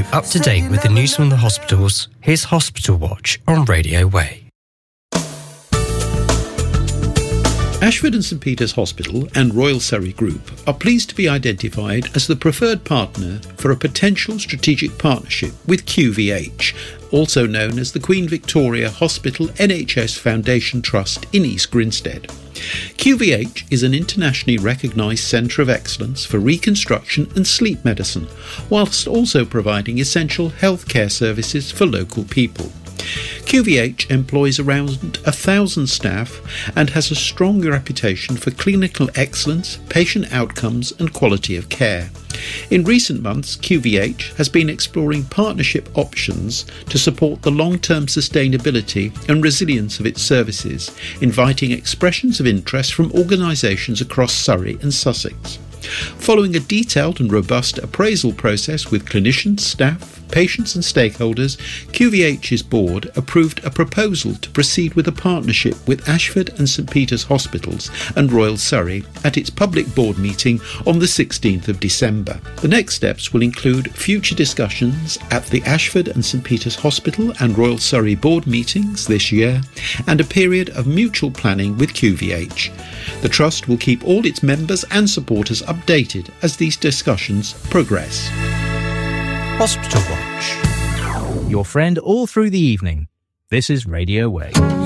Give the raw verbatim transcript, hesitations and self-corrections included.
up to date with the news from the hospitals, here's Hospital Watch on Radio Way. Ashford and St Peter's Hospital and Royal Surrey Group are pleased to be identified as the preferred partner for a potential strategic partnership with Q V H, also known as the Queen Victoria Hospital N H S Foundation Trust in East Grinstead. Q V H is an internationally recognised centre of excellence for reconstruction and sleep medicine, whilst also providing essential healthcare services for local people. Q V H employs around a thousand staff and has a strong reputation for clinical excellence, patient outcomes and quality of care. In recent months, Q V H has been exploring partnership options to support the long-term sustainability and resilience of its services, inviting expressions of interest from organisations across Surrey and Sussex. Following a detailed and robust appraisal process with clinicians, staff, patients and stakeholders, Q V H's board approved a proposal to proceed with a partnership with Ashford and St Peter's Hospitals and Royal Surrey at its public board meeting on the sixteenth of December. The next steps will include future discussions at the Ashford and St Peter's Hospital and Royal Surrey board meetings this year and a period of mutual planning with Q V H. The Trust will keep all its members and supporters updated as these discussions progress. Hospital Watch. Your friend all through the evening. This is Radio Way.